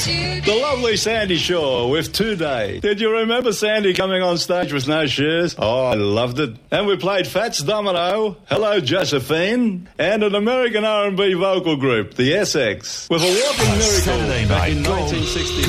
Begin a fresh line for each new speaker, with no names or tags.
The lovely Sandy Shaw with Today. Did you remember Sandy coming on stage with no shoes? Oh, I loved it. And we played Fats Domino, Hello Josephine, and an American R&B vocal group, the Essex, with a walking miracle
Saturday
back
Night
in
Gold.
1960.